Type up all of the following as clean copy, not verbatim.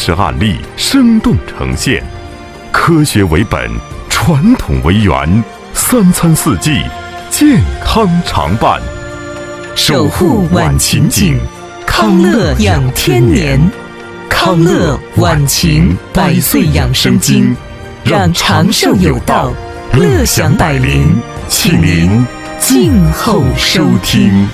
实案例生动呈现，科学为本，传统为源，3餐4季，健康常伴。 守护晚晴景，康乐养天年。康乐晚晴100岁养生经，让长寿有道，乐享百龄，请您静候收听。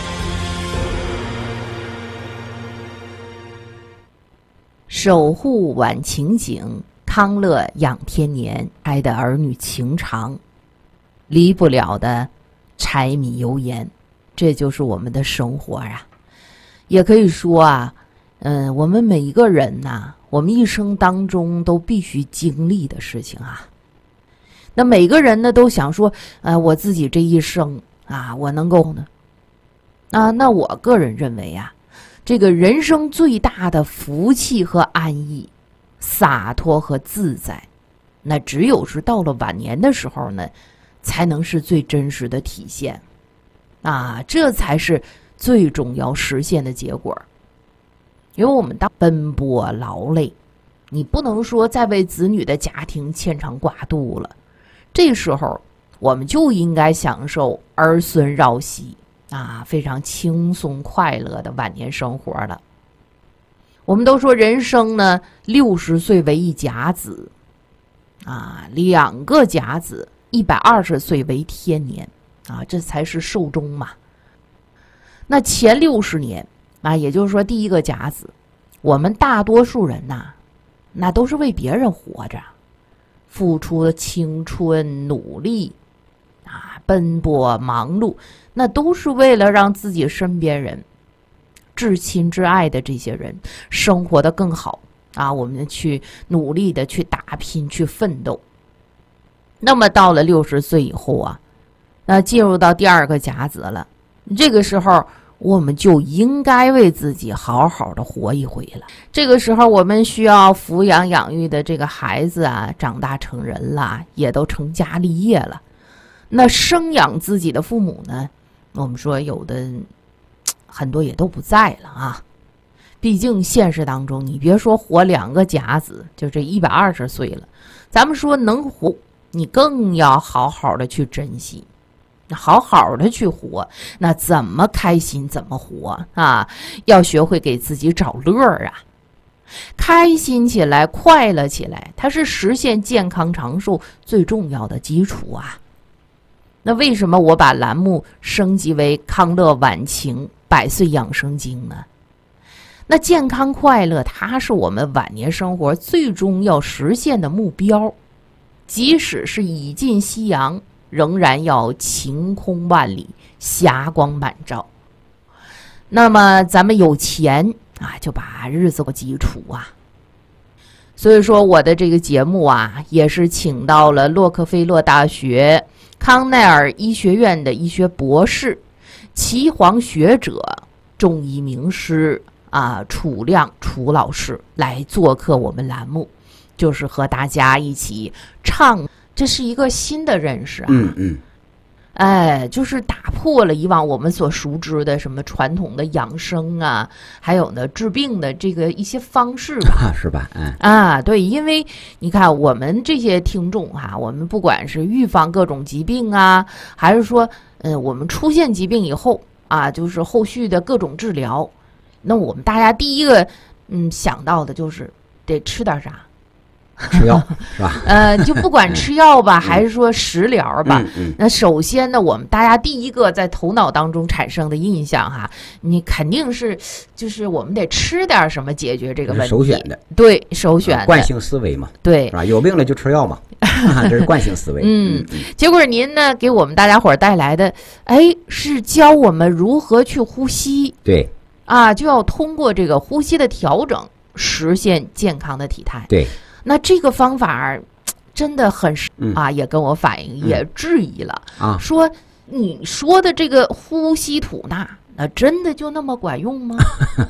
守护晚晴景，康乐养天年，爱的儿女情长，离不了的柴米油盐，这就是我们的生活啊。也可以说啊，我们每一个人呐，我们一生当中都必须经历的事情啊。那每个人呢都想说，我自己这一生啊，我能够呢，那我个人认为啊，这个人生最大的福气和安逸、洒脱和自在，那只有是到了晚年的时候呢，才能是最真实的体现啊，这才是最终要实现的结果。因为我们当奔波劳累，你不能说再为子女的家庭牵肠挂肚了，这时候我们就应该享受儿孙绕膝啊，非常轻松快乐的晚年生活了。我们都说人生呢，60岁为一甲子啊，2个甲子，120岁为天年啊，这才是寿终嘛。那前60年啊，也就是说第一个甲子，我们大多数人呐，那都是为别人活着，付出了青春努力啊，奔波忙碌，那都是为了让自己身边人至亲至爱的这些人生活得更好啊，我们去努力的去打拼去奋斗。那么到了60岁以后啊，那进入到第2个甲子了，这个时候我们就应该为自己好好的活一回了。这个时候我们需要抚养养育的这个孩子啊，长大成人了，也都成家立业了。那生养自己的父母呢，我们说有的很多也都不在了啊。毕竟现实当中，你别说活2个甲子，就这120岁了，咱们说能活，你更要好好的去珍惜，好好的去活。那怎么开心怎么活啊，要学会给自己找乐啊，开心起来快乐起来，它是实现健康长寿最重要的基础啊。那为什么我把栏目升级为康乐晚晴100岁养生经呢？那健康快乐它是我们晚年生活最终要实现的目标，即使是已近夕阳，仍然要晴空万里，霞光满照。那么咱们有钱啊，就把日子过基础啊。所以说我的这个节目啊，也是请到了洛克菲勒大学康奈尔医学院的医学博士、岐黄学者、中医名师啊楚亮楚老师来做客我们栏目，就是和大家一起唱，这是一个新的认识啊。就是打破了以往我们所熟知的什么传统的养生啊，还有呢治病的这个一些方式吧， 是吧？ 对，因为你看我们这些听众哈，我们不管是预防各种疾病啊，还是说我们出现疾病以后啊，就是后续的各种治疗，那我们大家第一个想到的就是得吃点啥。 吃药是吧？ 就不管吃药吧，还是说食疗吧，那首先呢，我们大家第一个在头脑当中产生的印象哈，你肯定是就是我们得吃点什么解决这个问题。 首选的， 对，首选的惯性思维嘛， 对， 是吧？有病了就吃药嘛，这是惯性思维。 结果您呢给我们大家伙带来的，是教我们如何去呼吸。 对， 就要通过这个呼吸的调整，实现健康的体态。 对。 那这个方法真的很也跟我反映，也质疑了说你说的这个呼吸吐纳，那真的就那么管用吗？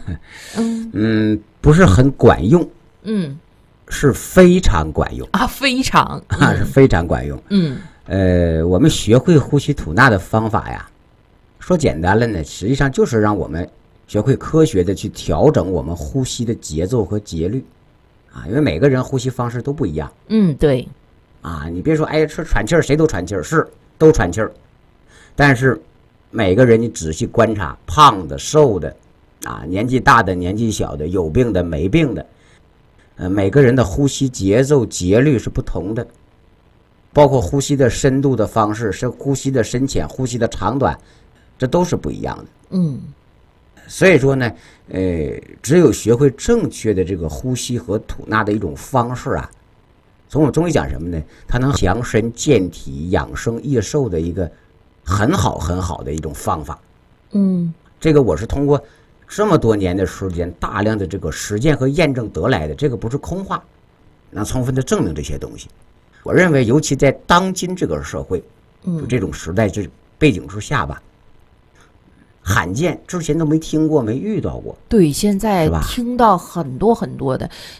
不是很管用，是非常管用非常是非常管用。我们学会呼吸吐纳的方法呀，说简单了呢，实际上就是让我们学会科学的去调整我们呼吸的节奏和节律。 啊，因为每个人呼吸方式都不一样。 对。 啊，你别说，哎，是喘气儿，谁都喘气儿，是都喘气儿，但是每个人你仔细观察，胖的、瘦的，啊，年纪大的、年纪小的，有病的、没病的，每个人的呼吸节奏、节律是不同的，包括呼吸的深度的方式，是呼吸的深浅、呼吸的长短，这都是不一样的。所以说呢，只有学会正确的这个呼吸和吐纳的一种方式啊。从我们中医讲什么呢？它能强身健体、养生益寿的一个很好的一种方法。这个我是通过这么多年的时间，大量的这个实践和验证得来的，这个不是空话，能充分的证明这些东西。我认为，尤其在当今这个社会，就这种时代这背景之下吧，罕见，之前都没听过，没遇到过。 对，现在听到很多的。